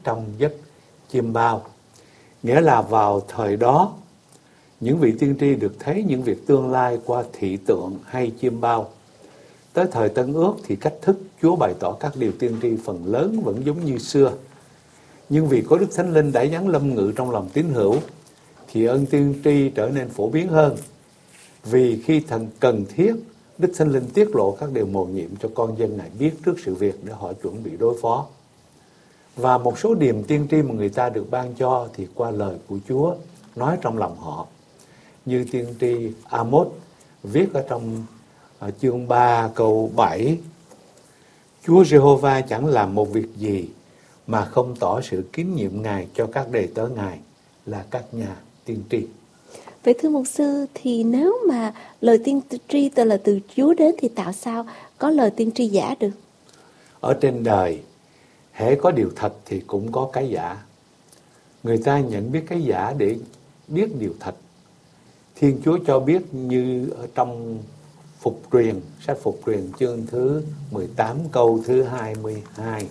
trong giấc chiêm bao. Nghĩa là vào thời đó, những vị tiên tri được thấy những việc tương lai qua thị tượng hay chiêm bao. Tới thời Tân Ước thì cách thức Chúa bày tỏ các điều tiên tri phần lớn vẫn giống như xưa. Nhưng vì có Đức Thánh Linh đã giáng lâm ngự trong lòng tín hữu, thì ơn tiên tri trở nên phổ biến hơn. Vì khi cần thiết, Đức Thánh Linh tiết lộ các điều mầu nhiệm cho con dân Ngài biết trước sự việc để họ chuẩn bị đối phó. Và một số điềm tiên tri mà người ta được ban cho thì qua lời của Chúa nói trong lòng họ. Như tiên tri Amos viết ở trong chương 3 câu 7: Chúa Giê-hô-va chẳng làm một việc gì mà không tỏ sự tín nhiệm Ngài cho các đầy tớ Ngài là các nhà tiên tri. Vậy thưa mục sư, thì nếu mà lời tiên tri là từ Chúa đến thì tại sao có lời tiên tri giả được? Ở trên đời, hễ có điều thật thì cũng có cái giả. Người ta nhận biết cái giả để biết điều thật. Thiên Chúa cho biết như ở trong Phục truyền, sách Phục truyền chương thứ 18 câu thứ 22.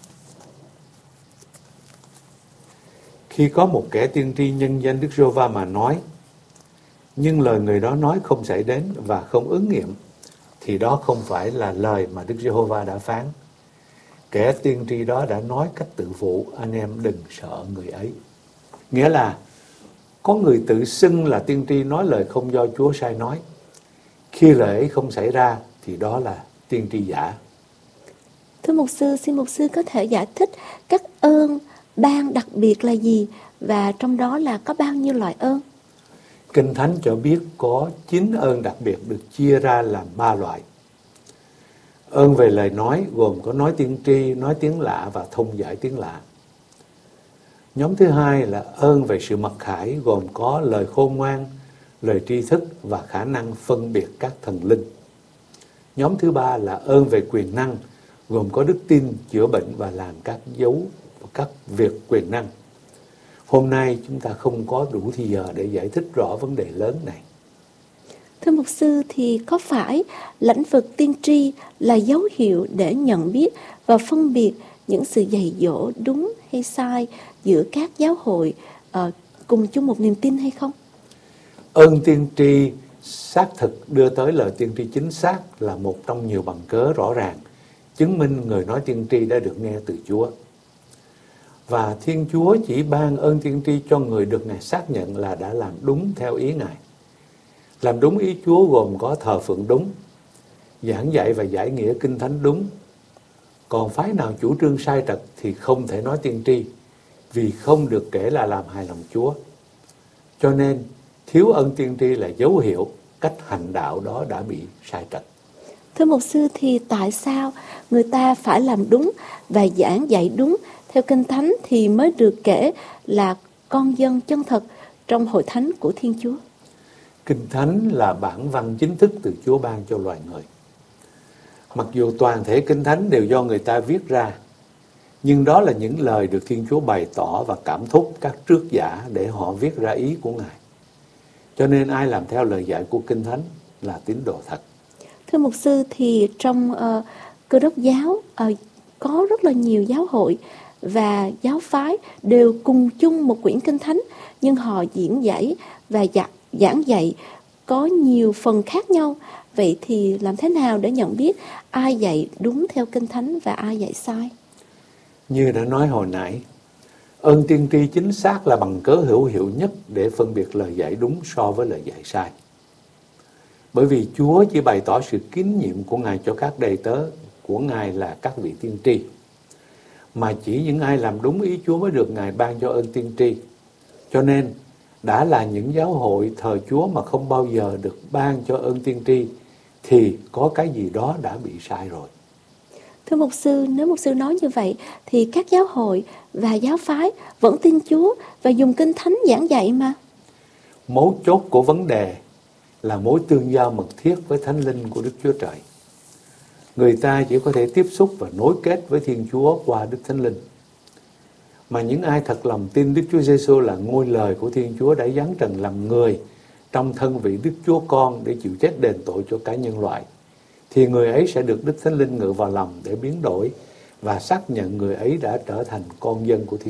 Khi có một kẻ tiên tri nhân danh Đức Giê-hô-va mà nói, nhưng lời người đó nói không xảy đến và không ứng nghiệm, thì đó không phải là lời mà Đức Giê-hô-va đã phán. Kẻ tiên tri đó đã nói cách tự phụ, anh em đừng sợ người ấy. Nghĩa là có người tự xưng là tiên tri nói lời không do Chúa sai nói. Khi lời ấy không xảy ra thì đó là tiên tri giả. Thưa mục sư, xin mục sư có thể giải thích các ơn ban đặc biệt là gì và trong đó là có bao nhiêu loại ơn? Kinh Thánh cho biết có 9 ơn đặc biệt được chia ra làm 3 loại. Ơn về lời nói gồm có nói tiên tri, nói tiếng lạ và thông giải tiếng lạ. Nhóm thứ hai là ơn về sự mặc khải gồm có lời khôn ngoan, lời tri thức và khả năng phân biệt các thần linh. Nhóm thứ ba là ơn về quyền năng gồm có đức tin, chữa bệnh và làm các dấu và các việc quyền năng. Hôm nay chúng ta không có đủ thì giờ để giải thích rõ vấn đề lớn này. Thưa mục sư, thì có phải lĩnh vực tiên tri là dấu hiệu để nhận biết và phân biệt những sự dạy dỗ đúng hay sai giữa các giáo hội cùng chung một niềm tin hay không? Ơn tiên tri xác thực đưa tới lời tiên tri chính xác là một trong nhiều bằng cớ rõ ràng chứng minh người nói tiên tri đã được nghe từ Chúa. Và Thiên Chúa chỉ ban ơn tiên tri cho người được Ngài xác nhận là đã làm đúng theo ý Ngài. Làm đúng ý Chúa gồm có thờ phượng đúng, giảng dạy và giải nghĩa kinh thánh đúng. Còn phái nào chủ trương sai trật thì không thể nói tiên tri, vì không được kể là làm hài lòng Chúa. Cho nên thiếu ơn tiên tri là dấu hiệu cách hành đạo đó đã bị sai trật. Thưa mục sư, thì tại sao người ta phải làm đúng và giảng dạy đúng theo kinh thánh thì mới được kể là con dân chân thật trong hội thánh của Thiên Chúa? Kinh thánh là bản văn chính thức từ Chúa ban cho loài người. Mặc dù toàn thể kinh thánh đều do người ta viết ra, nhưng đó là những lời được Thiên Chúa bày tỏ và cảm thúc các trước giả để họ viết ra ý của Ngài. Cho nên ai làm theo lời dạy của kinh thánh là tín đồ thật. Thưa mục sư, thì trong Cơ Đốc giáo có rất là nhiều giáo hội và giáo phái đều cùng chung một quyển kinh thánh, nhưng họ diễn giải và giảng dạy có nhiều phần khác nhau. Vậy thì làm thế nào để nhận biết ai dạy đúng theo kinh thánh và ai dạy sai? Như đã nói hồi nãy, ơn tiên tri chính xác là bằng cớ hữu hiệu nhất để phân biệt lời dạy đúng so với lời dạy sai. Bởi vì Chúa chỉ bày tỏ sự tín nhiệm của Ngài cho các đầy tớ của Ngài là các vị tiên tri, mà chỉ những ai làm đúng ý Chúa mới được Ngài ban cho ơn tiên tri. Cho nên đã là những giáo hội thờ Chúa mà không bao giờ được ban cho ơn tiên tri thì có cái gì đó đã bị sai rồi. Thưa mục sư, nếu mục sư nói như vậy thì các giáo hội và giáo phái vẫn tin Chúa và dùng kinh thánh giảng dạy mà. Mấu chốt của vấn đề là mối tương giao mật thiết với Thánh Linh của Đức Chúa Trời. Người ta chỉ có thể tiếp xúc và nối kết với Thiên Chúa qua Đức Thánh Linh. Mà những ai thật lòng tin Đức Chúa Giêsu là ngôi lời của Thiên Chúa đã giáng trần làm người trong thân vị Đức Chúa Con để chịu chết đền tội cho cả nhân loại, thì người ấy sẽ được Đức Thánh Linh ngự vào lòng để biến đổi và xác nhận người ấy đã trở thành con dân của Thiên Chúa.